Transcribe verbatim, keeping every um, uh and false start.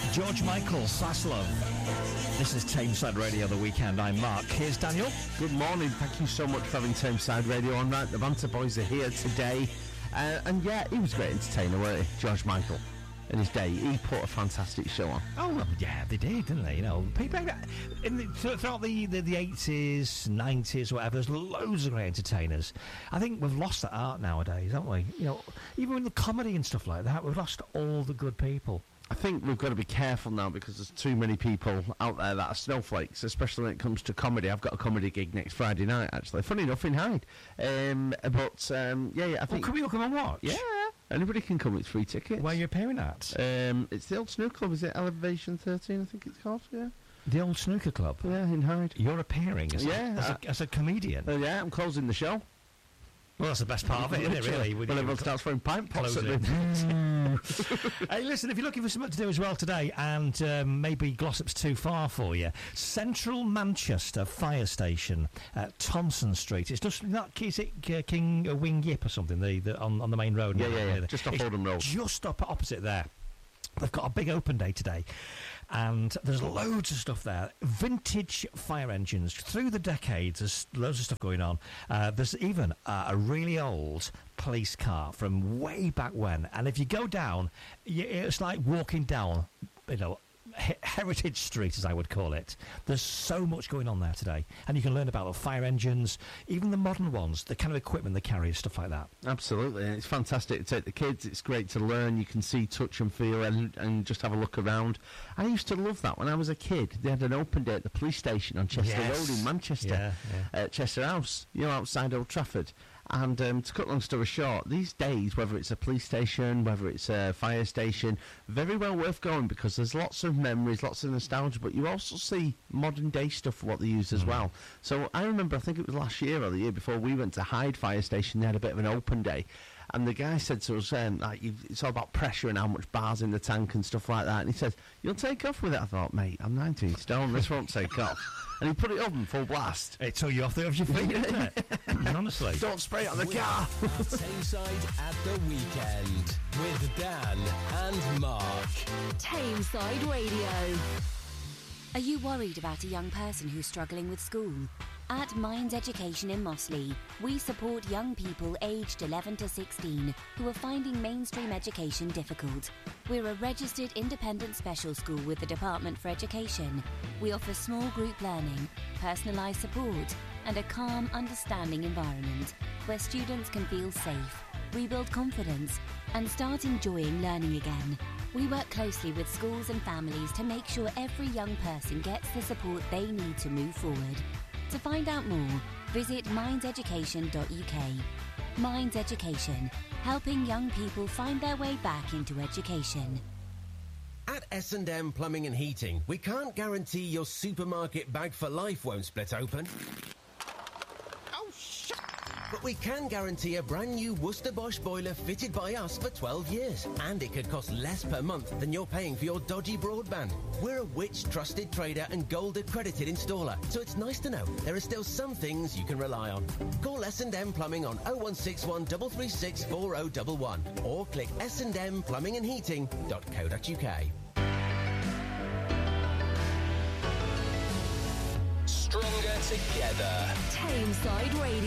George Michael, Saslov. This is Tameside Radio, The Weekend. I'm Mark. Here's Daniel. Good morning. Thank you so much for having Tameside Radio on. Right, the Banter Boys are here today. Uh, and yeah, he was a great entertainer, wasn't he? George Michael. In his day, he put a fantastic show on. Oh, well, yeah, they did, didn't they? You know, people in the, throughout the, the, the eighties, nineties, whatever, there's loads of great entertainers. I think we've lost that art nowadays, haven't we? You know, even in the comedy and stuff like that, we've lost all the good people. I think we've got to be careful now because there's too many people out there that are snowflakes, especially when it comes to comedy. I've got a comedy gig next Friday night, actually. Funny enough, in Hyde. Um, but, um, yeah, yeah, I think... Well, come you come and watch? Yeah. Anybody can come, it's free tickets. Where are you appearing at? Um, it's the old snooker club, is it? Elevation thirteen, I think it's called, yeah. The old snooker club? Yeah, in Hyde. You're appearing as, yeah, a, as, a, as a comedian? Uh, yeah, I'm closing the show. Well, that's the best part of it, isn't it, really? When everyone starts throwing pint pots at me. Hey, listen, if you're looking for something to do as well today, and um, maybe Glossop's too far for you, Central Manchester Fire Station at Thompson Street. It's just not, is it uh, King uh, Wing Yip or something, the, the, on, on the main road? Yeah, yeah, yeah, just off it's Oldham Road. Just up opposite there. They've got a big open day today, and there's loads of stuff there. Vintage fire engines. Through the decades, there's loads of stuff going on. Uh, there's even uh, a really old police car from way back when. And if you go down, you, it's like walking down, you know, Heritage Street, as I would call it. There's so much going on there today, and you can learn about the fire engines, even the modern ones, the kind of equipment they carry, stuff like that. Absolutely, it's fantastic to take the kids. It's great to learn. You can see, touch and feel and, and just have a look around. I used to love that when I was a kid. They had an open day at the police station on Chester yes. Road in Manchester, yeah, yeah. at Chester House, you know, outside Old Trafford. And um, to cut long story short, these days, whether it's a police station, whether it's a fire station, very well worth going because there's lots of memories, lots of nostalgia, but you also see modern day stuff for what they use as mm. well. So I remember, I think it was last year or the year before, we went to Hyde Fire Station. They had a bit of an open day. And the guy said to us, um, like, it's all about pressure and how much bar's in the tank and stuff like that. And he said, you'll take off with it. I thought, mate, I'm nineteen stone, this won't take off. And he put it up in full blast. It took you off the off your feet, didn't it? Honestly. Don't spray it on the we car. Tameside at the weekend with Dan and Mark. Tameside Radio. Are you worried about a young person who's struggling with school? At Minds Education in Mossley, we support young people aged eleven to sixteen who are finding mainstream education difficult. We're a registered independent special school with the Department for Education. We offer small group learning, personalised support, and a calm, understanding environment where students can feel safe, rebuild confidence, and start enjoying learning again. We work closely with schools and families to make sure every young person gets the support they need to move forward. To find out more, visit minds education dot U K. Minds Education, helping young people find their way back into education. At S and M Plumbing and Heating, we can't guarantee your supermarket bag for life won't split open. Oh, shit! But we can guarantee a brand new Worcester Bosch boiler fitted by us for twelve years. And it could cost less per month than you're paying for your dodgy broadband. We're a Which trusted trader and gold accredited installer, so it's nice to know there are still some things you can rely on. Call S and M Plumbing on oh one six one, three three six, four oh one one or click s and m plumbing and heating dot co dot U K. Stronger together. Tameside Radio.